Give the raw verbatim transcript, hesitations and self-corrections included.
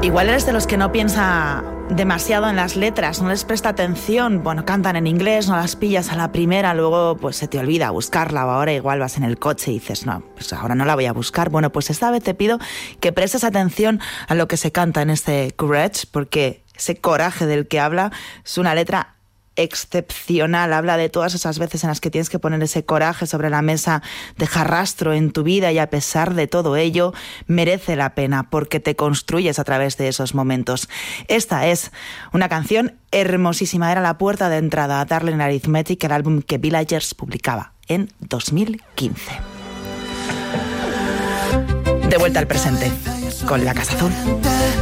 Igual eres de los que no piensa demasiado en las letras, no les presta atención. Bueno, cantan en inglés, no las pillas a la primera, luego pues se te olvida buscarla, o ahora igual vas en el coche y dices, no, pues ahora no la voy a buscar. Bueno, pues esta vez te pido que prestes atención a lo que se canta en este Courage, porque ese coraje del que habla es una letra excepcional. Habla de todas esas veces en las que tienes que poner ese coraje sobre la mesa, dejar rastro en tu vida, y a pesar de todo ello merece la pena porque te construyes a través de esos momentos. Esta es una canción hermosísima, era la puerta de entrada a Darling Arithmetic, el álbum que Villagers publicaba en dos mil quince. De vuelta al presente con La Casa Azul.